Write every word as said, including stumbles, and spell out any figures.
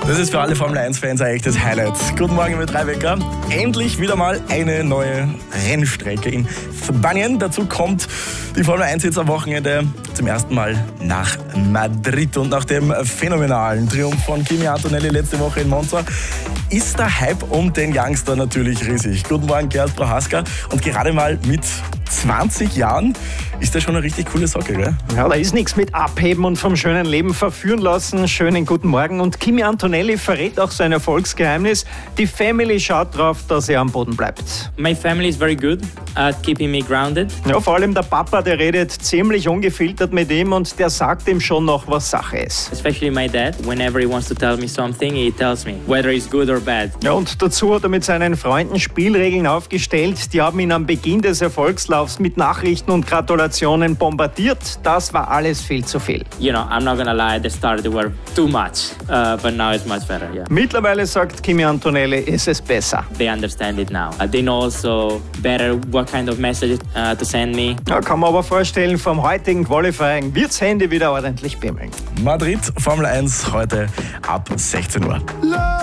Das ist für alle Formel eins Fans ein echtes Highlight. Guten Morgen mit drei Wecker. Endlich wieder mal eine neue Rennstrecke in Spanien. Dazu kommt die Formel eins jetzt am Wochenende zum ersten Mal nach Madrid. Und nach dem phänomenalen Triumph von Kimi Antonelli letzte Woche in Monza ist der Hype um den Youngster natürlich riesig. Guten Morgen, Gerhard Prohaska. Und gerade mal mit zwanzig Jahren ist das schon eine richtig coole Socke, gell? Ja, da ist nichts mit abheben und vom schönen Leben verführen lassen. Schönen guten Morgen. Und Kimi Antonelli verrät auch sein Erfolgsgeheimnis. Die Family schaut drauf, dass er am Boden bleibt. My family is very good at keeping me grounded. Ja, vor allem der Papa, der redet ziemlich ungefiltert mit ihm und der sagt ihm schon noch, was Sache ist. Especially my dad. Whenever he wants to tell me something, he tells me, whether it's good or bad. Ja, und dazu hat er mit seinen Freunden Spielregeln aufgestellt. Die haben ihn am Beginn des Erfolgslaufs mit Nachrichten und Gratulationen bombardiert. Das war alles viel zu viel. You know, I'm not gonna lie, at the start they were too much, uh, but now it's much better, yeah. Mittlerweile sagt Kimi Antonelli, ist es besser. They understand it now. Uh, they know also better what kind of message uh, to send me. Ja, kann man aber vorstellen, vom heutigen Qualifying wird's Handy wieder ordentlich bimmeln. Madrid, Formel eins, heute ab sechzehn Uhr.